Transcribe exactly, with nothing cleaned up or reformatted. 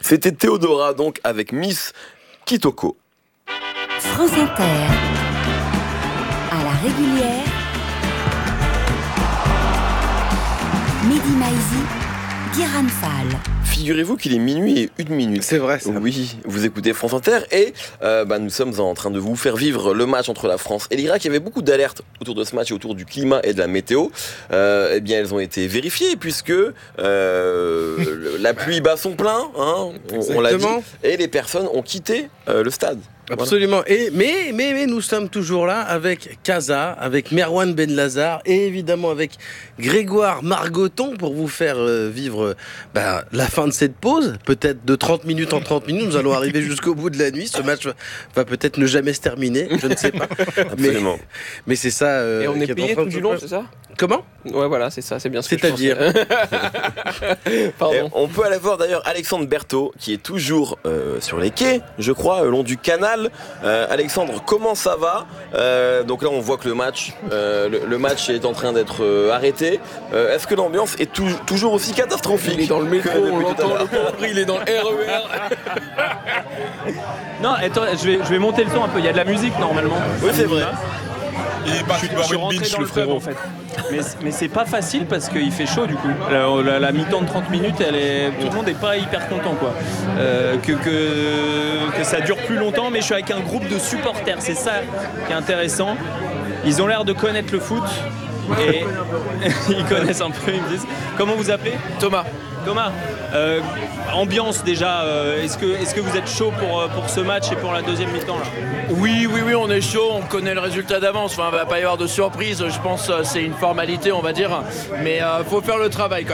C'était Théodora donc avec Miss Kitoko. France Inter, à la régulière, Mehdi Maizi, Guérin Fall. Figurez-vous qu'il est minuit et une minute. C'est vrai, ça. Oui, vous écoutez France Inter et euh, bah, nous sommes en train de vous faire vivre le match entre la France et l'Irak. Il y avait beaucoup d'alertes autour de ce match et autour du climat et de la météo. Euh, eh bien, elles ont été vérifiées puisque euh, la pluie bat son plein, hein, on, on l'a dit, et les personnes ont quitté euh, le stade. Absolument. Voilà. Et, mais, mais, mais nous sommes toujours là avec Kaza, avec Merwan Benlazar et évidemment avec Grégoire Margoton pour vous faire euh, vivre bah, la fin de cette pause. Peut-être de trente minutes en trente minutes. Nous allons arriver jusqu'au bout de la nuit. Ce match va, va peut-être ne jamais se terminer. Je ne sais pas. Absolument. Mais, mais c'est ça. Euh, et on est payé tout du long, c'est ça ? Comment ? Ouais, voilà, c'est ça, c'est bien ce que C'est-à-dire Pardon. On peut aller voir d'ailleurs Alexandre Berthaud qui est toujours euh, sur les quais, je crois, le long du canal. Euh, Alexandre, comment ça va ? euh, Donc là, on voit que le match, euh, le, le match est en train d'être euh, arrêté. Euh, est-ce que l'ambiance est tou- toujours aussi catastrophique ? Il est dans le métro, on l'entend, le pauvre, il est dans le R E R. Non, attends, je vais, je vais monter le son un peu. Il y a de la musique normalement. Oui, c'est vrai. Il est parti boire une binge, le frérot. En fait. Mais, mais c'est pas facile parce qu'il fait chaud du coup. La, la, la mi-temps de trente minutes, elle est, tout le monde n'est pas hyper content quoi. Euh, que, que, que ça dure plus longtemps, mais je suis avec un groupe de supporters, c'est ça qui est intéressant. Ils ont l'air de connaître le foot et ils connaissent un peu, ils me disent. Comment vous appelez ? Thomas. Thomas, euh, ambiance déjà, euh, est-ce que, est-ce que vous êtes chaud pour, pour ce match et pour la deuxième mi-temps là ? Oui, oui, oui, on est chaud, on connaît le résultat d'avance, enfin, il ne va pas y avoir de surprise, je pense que c'est une formalité, on va dire, mais il euh, faut faire le travail quand même.